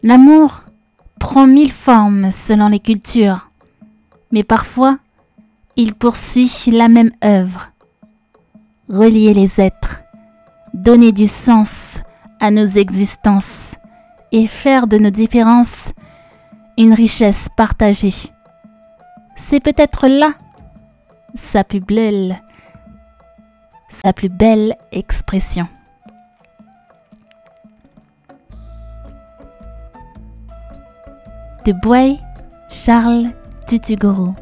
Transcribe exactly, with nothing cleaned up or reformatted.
L'amour prend mille formes selon les cultures, mais parfois, il poursuit la même œuvre. Relier les êtres, donner du sens à nos existences et faire de nos différences une richesse partagée. C'est peut-être là sa plus belle, sa plus belle expression. De Boy Charles Tutuguru.